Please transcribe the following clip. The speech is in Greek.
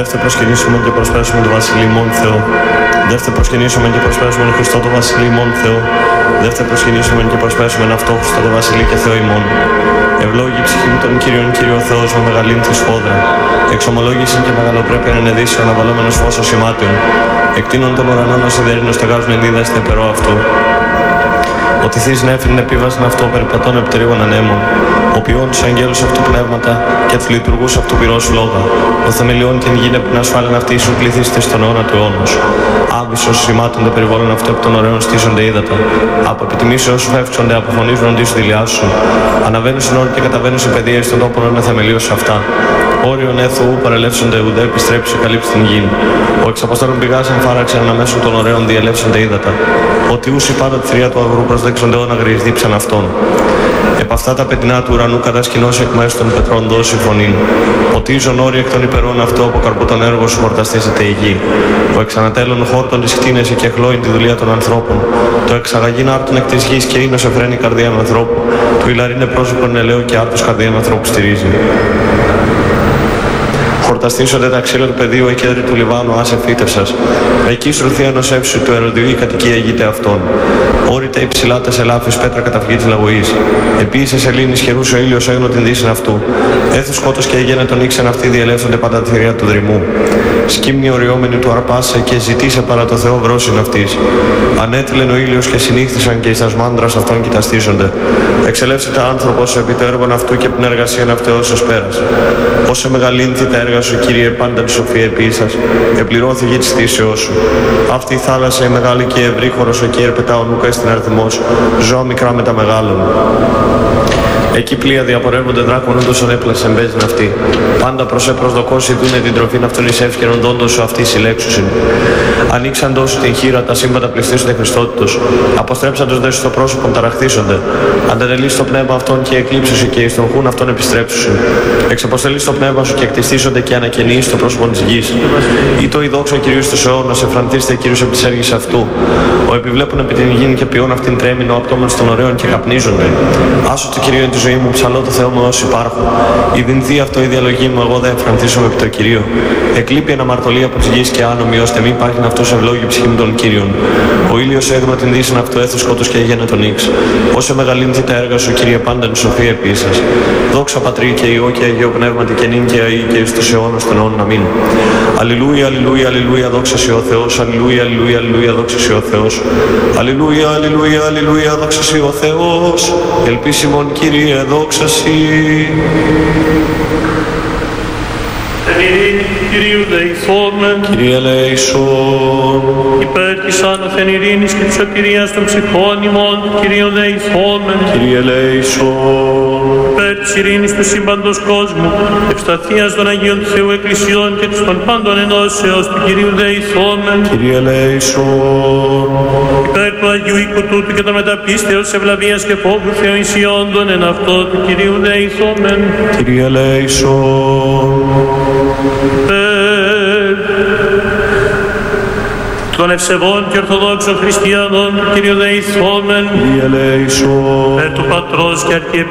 Δεύτε προσκυνήσουμε και προσπέσουμε το Βασιλεί μόν Θεό. Δεύτε προσκυνήσουμε και προσπέσουμε τον Χριστό το Βασιλεί μόν Θεό. Δεύτε προσκυνήσουμε και προσπέσουμε αυτό Χριστό το Βασιλεί και Θεό ημών. Ευλόγη ψυχή μου τον Κύριον Κύριο Θεός με μεγαλήν τη σφόδρα. Εξομολόγηση και μεγαλοπρέπεια ενεδίσει ο αναβαλόμενος φως σημάτιων. Εκτείνων των ουρανών ως σιδερίνος στεγάζουν ενίδα στην περό αυτού. Ότι θείς να έφερνε επίβασιν αυτό περιπατών επιτερίγων ανέμων, ο ποιόν τους αγγέλους αυτού πνεύματα και τους λειτουργούς αυτού πυρός λόγα, ο θεμελιών και γίνε που να ασφάλεν αυτοί σου πληθύστε στον αιώνα του αιώνος. Άβυσος σημάτων των περιβόλων αυτού από των ωραίων στήσονται ύδατα, από επιτιμήσεως σου φεύξονται, από φωνής βροντής σου δηλιάσουν. Αναβαίνουν στην όρη και καταβαίνουν σε παιδεία στον τόπο να θεμελίωση αυτά. Όριον έθου παρελεύσονται ουδέ επιστρέψει καλύψει την γη. Ο εξαποστόλων πηγάς εμφάραξε αναμέσω των ωραίων διελεύσονται ύδατα. Ότι ούσοι πάντα τη θηρία του αγρού προσδέξονται όν αγριεστήψαν αυτόν. Επ' αυτά τα πετεινά του ουρανού κατασκηνώσει εκ μέσω των πετρών δώσει φωνήν. Ποτίζον όροι εκ των υπερών αυτό από καρπού των έργων σου χορταστήσεται η γη. Ο εξανατέλων χόρτων τη κτίνεσαι και εχλώει τη δουλεία των ανθρώπων. Το εξαγαγήν άρτων εκ τη γη και είναι εφραίνει καρδία με ανθρώπου. Του ηλαρίνε πρόσωπον ελαίου και άρτος καρδία με ανθρώπου στηρίζει. Χορταστήσονται τα ξύλα του πεδίου εκέντρη του Λιβάνου, άσε φύτευσας. Εκεί στρωθεί ενός εύσου του ερωτηού η κατοικία γείται αυτών. Όρητα υψηλά τα σελάφης πέτρα καταφυγή της λαγωής. Επίσης σελήνης χερούς ο ήλιος έγνω την δύσιν αυτού. Έθου σκότος και έγενε τον ήξεν αυτοί διελεύσονται πάντα τη θηρία του δρυμού. Σκύμνη οριόμενη του αρπάσε και ζητήσε παρά το Θεό βρόσιν αυτής. Ανέτειλεν ο ήλιος και συνήχθησαν και εις τας μάντρας αυτών κοιταστήσονται. Εξελεύσεται άνθρωπος επί το έργον αυτού και την εργασία αυτού ως πέρας. Όσο μεγαλύνθη τα έργα σου, Κύριε, πάντα τη σοφία επίσης, επληρώθη γη της θύσεώς σου. Αυτή η θάλασσα η μεγάλη και ευρύχωρος ο Κύριε πετά ο νουκά στην αριθμός, ζώα μικρά με τα μεγάλων. Εκεί πλοία διαπορεύονται δράκων όντως ανέπλασε εμπέζιν αυτή. Πάντα προς προσδοκώσει δούνε την τροφήν αυτόν εις εύχερον δόντος σου αυτή συλλέξουσιν. Ανοίξαν τόσο την χείρα, τα σύμπαντα πληστήσονται Χριστότητος. Αποστρέψαντος δε στο πρόσωπο ταραχθήσονται. Αντετελείς το πνεύμα αυτών και εκλείψουσι και εις τον χούν αυτόν επιστρέψουσιν. Εξαποστελείς το πνεύμα σου και εκτιστήσονται και ανακαινείς το πρόσωπο της γης. Ή το ειδόξο Κυρίου στους αιώνας, εφραντίστε Κύριος επί της έργης αυτού. Ο επιβλέπουν επί την γη και ποιόν αυτήν τρέμην ο απτώμενος των ωραίων και καπνίζονται. Άσο το Κυρίο τη ζωή μου, ψαλώ το Θεό μου όσοι υπάρχουν. Η δυνθή αυτό η διαλογή μου, εγώ δεν εφρανθίσομαι επί το Κυρίο. Εκλείπει αναμαρτωλία από τη γη και άνομη, ώστε μην υπάρχει αυτό ευλόγη ψυχή μου των Κύριων. Ο ήλιος έγνω την δύσιν αυτό έθου σκότος και έγινε τον ύξ. Όσο μεγαλύνθη τα έργα σου, Κύριε, πάντα εν σοφία επίσης. Δόξα Πατρί και Υιό και Αγίο Πνεύματι και νυν και αεί και εις τους αιώνας των αιώνων. Αμήν. Αλληλούια, αλληλούια, αλληλούια, δόξα σοι ο Θεός. Αλληλούια, αλληλούια, αλληλούια, δόξα σοι ο Θεός. Αλληλούια, αλληλούια, αλληλούια, δόξα σοι ο Θεός. Ελπίσιμον Κύριε, δόξα σοι. Κυρίου δεηθόμεν. Κύριε ελέησον. Υπέρ της άνωθεν ειρήνης και της σωτηρίας των ψυχών ημών, Κυρίου δεηθόμεν. Κύριε ελέησον. Υπέρ της ειρήνης του σύμπαντος κόσμου, ευσταθίας των Αγίων του Θεού Εκκλησιών και της των πάντων ενώσεως του Κυρίου δεηθόμεν. Κύριε ελέησον. Υπέρ του Αγίου οίκου τούτου και των μεταπίστεως ευλαβίας και φόβου Θεοησιόντων εν αυτό του Κυρίου δεηθόμεν. Κύριε ελέησον. Των ευσεβών και ορθοδόξων χριστιανών του Κυρίου δεηθόμεν. Κύριε ελέησον. Του Πατρός και Αρχιεπισκόπου